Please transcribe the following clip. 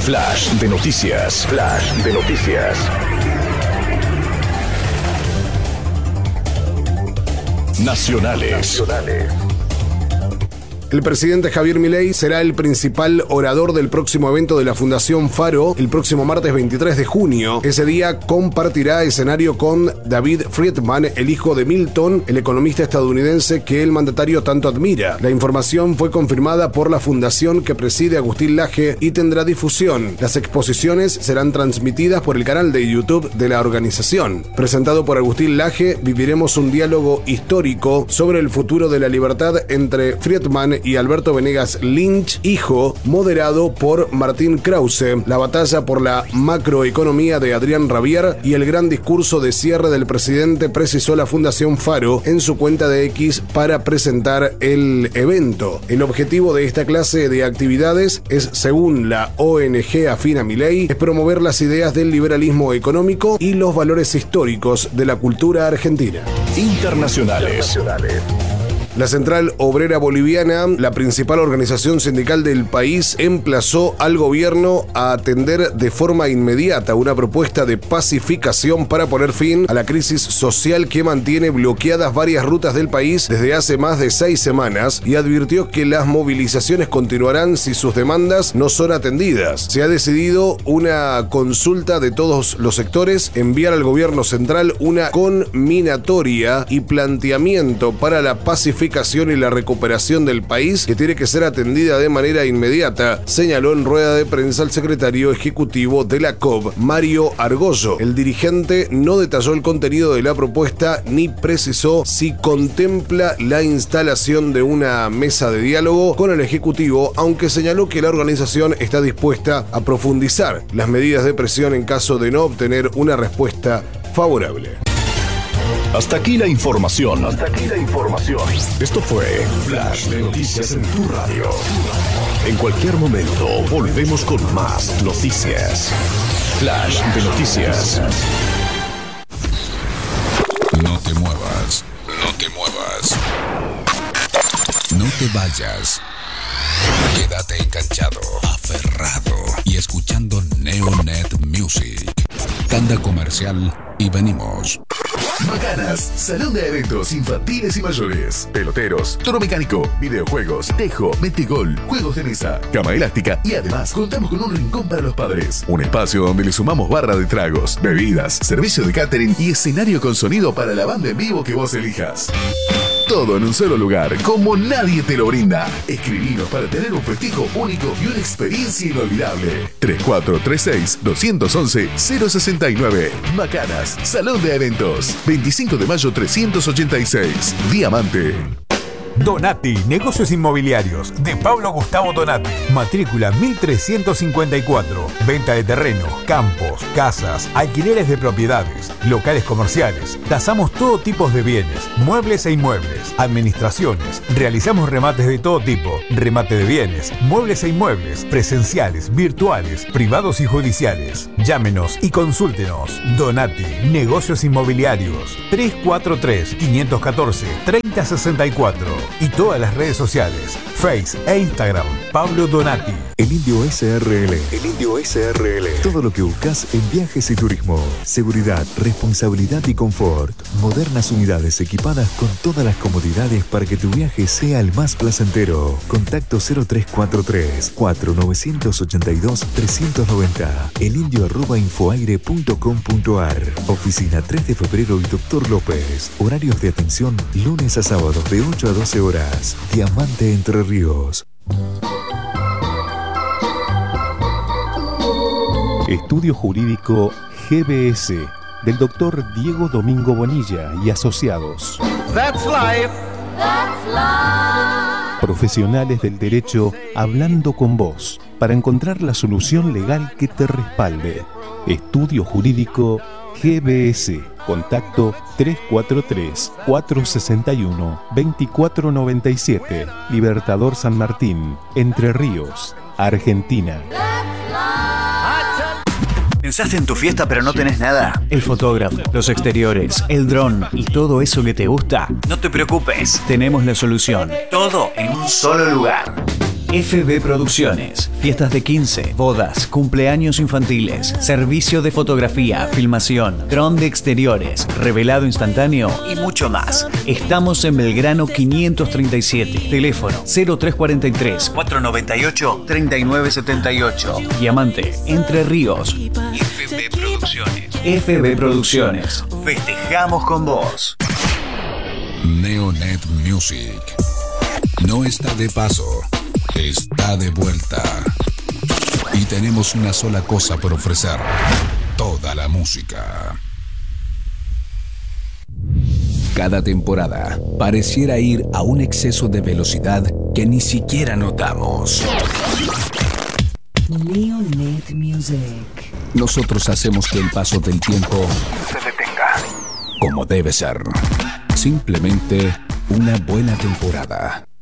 Flash de noticias. Flash de noticias. Nacionales. El presidente Javier Milei será el principal orador del próximo evento de la Fundación Faro el próximo martes 23 de junio. Ese día compartirá escenario con David Friedman, el hijo de Milton, el economista estadounidense que el mandatario tanto admira. La información fue confirmada por la fundación que preside Agustín Laje y tendrá difusión. Las exposiciones serán transmitidas por el canal de YouTube de la organización. Presentado por Agustín Laje, viviremos un diálogo histórico sobre el futuro de la libertad entre Friedman y Alberto Venegas Lynch, hijo, moderado por Martín Krause, la batalla por la macroeconomía de Adrián Rabier y el gran discurso de cierre del presidente, precisó la Fundación Faro en su cuenta de X para presentar el evento. El objetivo de esta clase de actividades es, según la ONG afín a Milei, es promover las ideas del liberalismo económico y los valores históricos de la cultura argentina. Internacionales. La Central Obrera Boliviana, la principal organización sindical del país, emplazó al gobierno a atender de forma inmediata una propuesta de pacificación para poner fin a la crisis social que mantiene bloqueadas varias rutas del país desde hace más de 6 semanas y advirtió que las movilizaciones continuarán si sus demandas no son atendidas. Se ha decidido una consulta de todos los sectores, enviar al gobierno central una conminatoria y planteamiento para la pacificación y la recuperación del país que tiene que ser atendida de manera inmediata, señaló en rueda de prensa el secretario ejecutivo de la COB, Mario Argollo. El dirigente no detalló el contenido de la propuesta ni precisó si contempla la instalación de una mesa de diálogo con el ejecutivo, aunque señaló que la organización está dispuesta a profundizar las medidas de presión en caso de no obtener una respuesta favorable. Hasta aquí la información. Esto fue Flash de Noticias en tu radio. En cualquier momento volvemos con más noticias. Flash de Noticias. No te muevas. No te vayas. Quédate enganchado, aferrado y escuchando Neonet Music. Tanda comercial y venimos. Macanas, salón de eventos infantiles y mayores, peloteros, toro mecánico, videojuegos, tejo, metegol, juegos de mesa, cama elástica y además contamos con un rincón para los padres. Un espacio donde le sumamos barra de tragos, bebidas, servicio de catering y escenario con sonido para la banda en vivo que vos elijas. Todo en un solo lugar, como nadie te lo brinda. Escribinos para tener un festejo único y una experiencia inolvidable. 3436-211-069. Macanas, Salón de Eventos. 25 de mayo 386. Diamante. Donati, negocios inmobiliarios, de Pablo Gustavo Donati. Matrícula 1354. Venta de terreno, campos, casas, alquileres de propiedades, locales comerciales. Tasamos todo tipo de bienes, muebles e inmuebles, administraciones. Realizamos remates de todo tipo, remate de bienes, muebles e inmuebles, presenciales, virtuales, privados y judiciales. Llámenos y consúltenos. Donati, negocios inmobiliarios. 343-514-3064. Y todas las redes sociales, Face e Instagram, Pablo Donati. El Indio SRL. Todo lo que buscas en viajes y turismo. Seguridad, responsabilidad y confort. Modernas unidades equipadas con todas las comodidades para que tu viaje sea el más placentero. Contacto 0343-4982-390. elindio@infoaire.com.ar. Oficina 3 de febrero y Dr. López. Horarios de atención lunes a sábados de 8 a 12 horas. Diamante Entre Ríos. Estudio Jurídico GBS del Dr. Diego Domingo Bonilla y asociados. That's life. Profesionales del derecho hablando con vos para encontrar la solución legal que te respalde. Estudio Jurídico GBS. Contacto 343-461-2497. Libertador San Martín, Entre Ríos, Argentina. ¿Pensaste en tu fiesta pero no tenés nada? El fotógrafo, los exteriores, el dron y todo eso que te gusta. No te preocupes, tenemos la solución. Todo en un solo lugar. FB Producciones. Fiestas de 15, bodas, cumpleaños infantiles, servicio de fotografía, filmación, dron de exteriores, revelado instantáneo y mucho más. Estamos en Belgrano 537. Teléfono 0343 498 3978. Diamante, Entre Ríos. FB Producciones. FB Producciones. Festejamos con vos. Neonet Music no está de paso, está de vuelta. Y tenemos una sola cosa por ofrecer: toda la música. Cada temporada pareciera ir a un exceso de velocidad que ni siquiera notamos. Neonet Music. Nosotros hacemos que el paso del tiempo se detenga, como debe ser. Simplemente una buena temporada.